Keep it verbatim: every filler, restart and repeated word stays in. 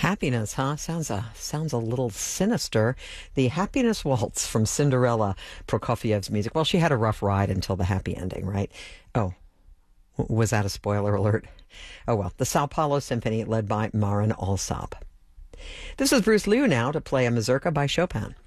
Happiness, huh? Sounds a sounds a little sinister. The Happiness Waltz from Cinderella, Prokofiev's music. Well, she had a rough ride until the happy ending, right? Oh, w- was that a spoiler alert? Oh well, the Sao Paulo Symphony led by Marin Alsop. This is Bruce Liu now to play a mazurka by Chopin.